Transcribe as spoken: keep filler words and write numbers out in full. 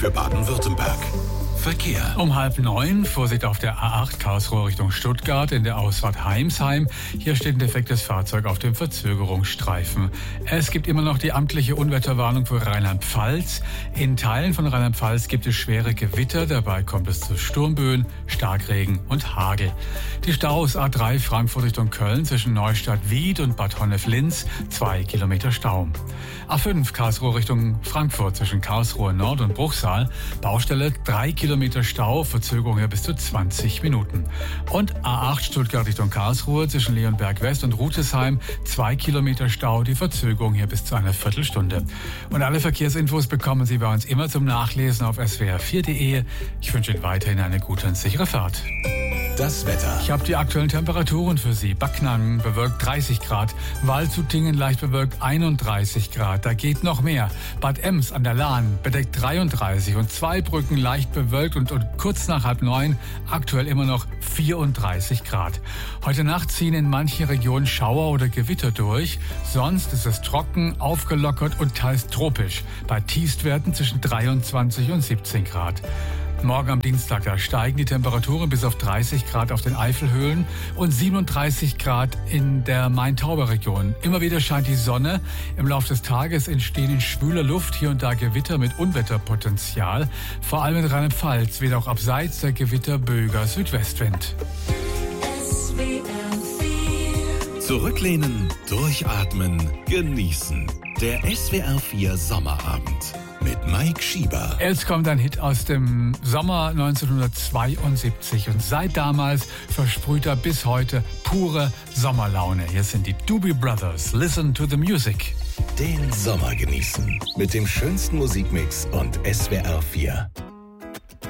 für Baden-Württemberg. Verkehr. Um halb neun, Vorsicht auf der A acht Karlsruhe Richtung Stuttgart in der Ausfahrt Heimsheim. Hier steht ein defektes Fahrzeug auf dem Verzögerungsstreifen. Es gibt immer noch die amtliche Unwetterwarnung für Rheinland-Pfalz. In Teilen von Rheinland-Pfalz gibt es schwere Gewitter. Dabei kommt es zu Sturmböen, Starkregen und Hagel. Die Staus A drei Frankfurt Richtung Köln zwischen Neustadt-Wied und Bad Honnef-Linz, zwei Kilometer Stau. A fünf Karlsruhe Richtung Frankfurt zwischen Karlsruhe Nord und Bruchsal. Baustelle, drei Kilometer Stau, Verzögerung hier bis zu zwanzig Minuten. Und A acht Stuttgart Richtung Karlsruhe zwischen Leonberg West und Rutesheim, zwei Kilometer Stau, die Verzögerung hier bis zu einer Viertelstunde. Und alle Verkehrsinfos bekommen Sie bei uns immer zum Nachlesen auf S W R vier punkt de. Ich wünsche Ihnen weiterhin eine gute und sichere Fahrt. Das Wetter. Ich habe die aktuellen Temperaturen für Sie. Backnang bewölkt dreißig Grad, Waldshutingen leicht bewölkt einunddreißig Grad, da geht noch mehr. Bad Ems an der Lahn bedeckt dreiunddreißig und Zweibrücken leicht bewölkt und, und kurz nach halb neun aktuell immer noch vierunddreißig Grad. Heute Nacht ziehen in manchen Regionen Schauer oder Gewitter durch, sonst ist es trocken, aufgelockert und teils tropisch, bei Tiefstwerten zwischen dreiundzwanzig und siebzehn Grad. Morgen am Dienstag, da steigen die Temperaturen bis auf dreißig Grad auf den Eifelhöhen und siebenunddreißig Grad in der Main-Tauber-Region. Immer wieder scheint die Sonne. Im Laufe des Tages entstehen in schwüler Luft hier und da Gewitter mit Unwetterpotenzial. Vor allem in Rheinland-Pfalz weht auch abseits der Gewitter böiger Südwestwind. Zurücklehnen, durchatmen, genießen. Der S W R vier Sommerabend mit Mike Schieber. Jetzt kommt ein Hit aus dem Sommer neunzehnhundertzweiundsiebzig und seit damals versprüht er bis heute pure Sommerlaune. Hier sind die Doobie Brothers. Listen to the music. Den Sommer genießen mit dem schönsten Musikmix und S W R vier.